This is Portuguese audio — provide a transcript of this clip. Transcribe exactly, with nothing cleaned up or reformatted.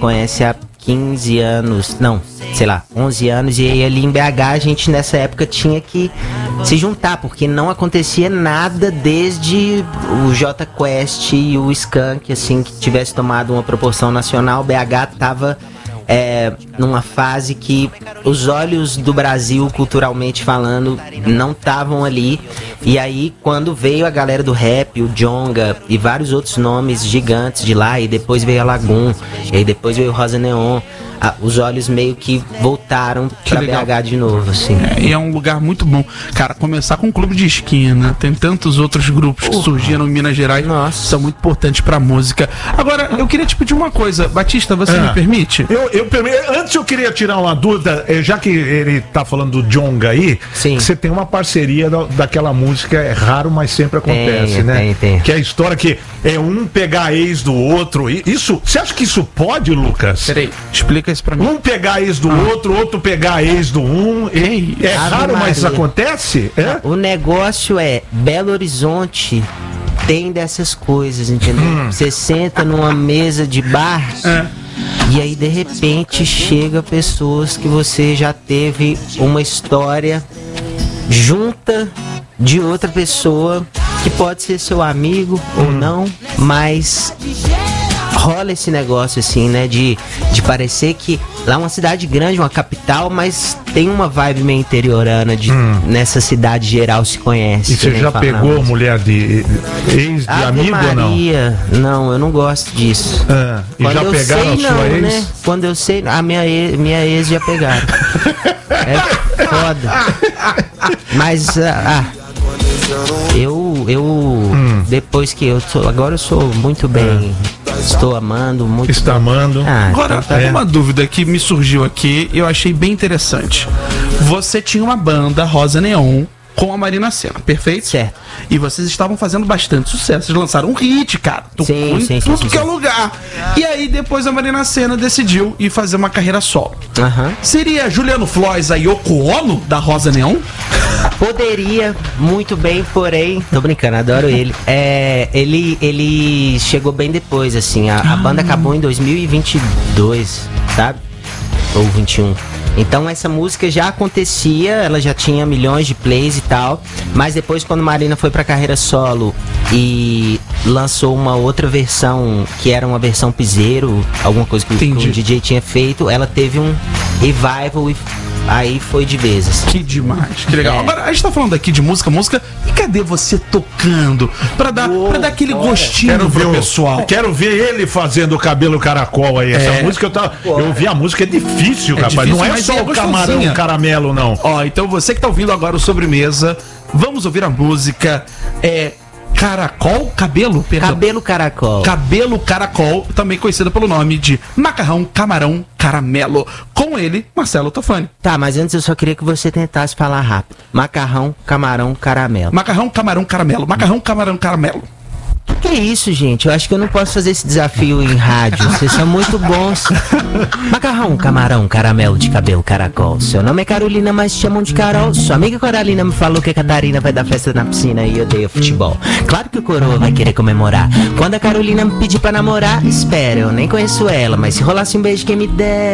conhece há quinze anos, não, sei lá, onze anos, e aí ali em B H a gente nessa época tinha que se juntar, porque não acontecia nada desde o Jota Quest e o Skank, assim, que tivesse tomado uma proporção nacional. B H tava é, numa fase que os olhos do Brasil, culturalmente falando, não estavam ali. E aí, quando veio a galera do rap, o Djonga e vários outros nomes gigantes de lá, e depois veio a Lagoon, e aí depois veio o Rosa Neon, a, os olhos meio que voltaram Que pra legal. B H de novo, assim. É, e é um lugar muito bom. Cara, começar com o Clube de Esquina, tem tantos outros grupos que surgiram em Minas Gerais, Nossa. são muito importantes pra música. Agora, eu queria te pedir uma coisa, Batista, você É. me permite? Eu, eu, antes eu queria tirar uma dúvida, eh, já que ele tá falando do Djonga aí, Sim. você tem uma parceria da, daquela música, é raro, mas sempre acontece, Tem, né? tem, tem. Que é a história que é um pegar a ex do outro. e Isso, você acha que isso pode, Lucas? Peraí, explica isso pra mim. Um pegar a ex do outro, outro pegar a ex do um. Ei, é Ave raro, mas Maria. acontece? É? O negócio é, Belo Horizonte tem dessas coisas, entendeu? Você senta numa mesa de bar É. e aí de repente chega pessoas que você já teve uma história junta de outra pessoa que pode ser seu amigo ou não, mas rola esse negócio assim, né, de, de parecer que lá é uma cidade grande, uma capital, mas tem uma vibe meio interiorana de nessa cidade geral se conhece. E que você nem já fala, pegou não. mulher de ex de Ave amigo ou não? Maria, não, eu não gosto disso. Ah, e Quando já eu pegaram sei, a sua não, ex? né? Quando eu sei, a minha ex, minha ex já pegaram. É foda. Mas, ah, eu, eu, Hum. depois que eu sou, agora eu sou muito bem, estou amando muito. Está amando. Ah, Agora, então tá uma dúvida que me surgiu aqui e eu achei bem interessante. Você tinha uma banda, Rosa Neon, com a Marina Sena, perfeito? Certo. E vocês estavam fazendo bastante sucesso. Vocês lançaram um hit, cara. Tocou Sim, em sim, sim, tudo sim, que é sim. lugar. E aí, depois a Marina Sena decidiu ir fazer uma carreira solo. Aham. Seria Juliano Floys a Yoko Ono da Rosa Neon? Poderia, muito bem, porém, tô brincando, adoro ele. É, ele, ele chegou bem depois, assim. A, a banda acabou em dois mil e vinte e dois, sabe? Ou vinte e um. Então essa música já acontecia, ela já tinha milhões de plays e tal, mas depois quando Marina foi pra carreira solo e lançou uma outra versão, que era uma versão piseiro, alguma coisa que, que Entendi. o D J tinha feito, ela teve um revival e aí foi de vez, assim. Que demais, que legal. É. Agora, a gente tá falando aqui de música, música, e cadê você tocando? Pra dar, pra dar aquele gostinho Quero ver, pro o- pessoal. quero ver ele fazendo o cabelo caracol aí. Essa É. música eu tava. Eu ouvi a música, é difícil, É rapaz. difícil, não é mas só é o camarão gostosinha. caramelo, não. Ó, então você que tá ouvindo agora o Sobremesa, vamos ouvir a música é Caracol, Cabelo, perdão. Cabelo caracol. Cabelo Caracol, também conhecida pelo nome de Macarrão, Camarão, Caramelo. Com ele, Marcelo Tofani. Tá, mas antes eu só queria que você tentasse falar rápido. Macarrão, camarão, caramelo. Macarrão, Camarão, Caramelo. Macarrão, Camarão, Caramelo. Que isso, gente? Eu acho que eu não posso fazer esse desafio em rádio. Vocês são muito bons. Macarrão, camarão, caramelo de cabelo, caracol. Seu nome é Carolina, mas te chamam de Carol. Sua amiga Coralina me falou que a Catarina vai dar festa na piscina e odeia futebol. Claro que o coroa vai querer comemorar. Quando a Carolina me pedir pra namorar, espera, eu nem conheço ela, mas se rolasse um beijo quem me der.